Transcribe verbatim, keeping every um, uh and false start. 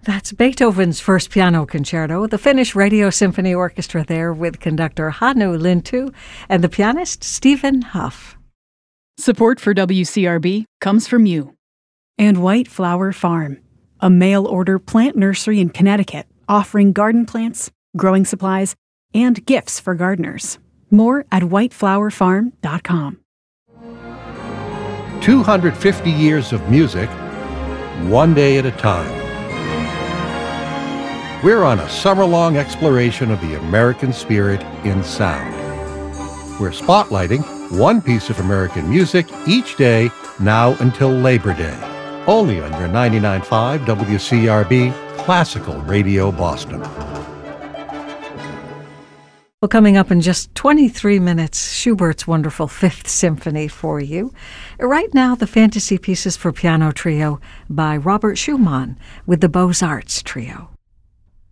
That's Beethoven's First Piano Concerto, the Finnish Radio Symphony Orchestra there with conductor Hannu Lintu and the pianist Stephen Huff. Support for W C R B comes from you. And White Flower Farm, a mail-order plant nursery in Connecticut offering garden plants, growing supplies, and gifts for gardeners. More at white flower farm dot com. two hundred fifty years of music, one day at a time. We're on a summer-long exploration of the American spirit in sound. We're spotlighting one piece of American music each day now until Labor Day, only on your ninety-nine point five W C R B Classical Radio Boston. Well, coming up in just twenty-three minutes, Schubert's wonderful Fifth Symphony for you. Right now, the Fantasy Pieces for Piano Trio by Robert Schumann with the Beaux-Arts Trio.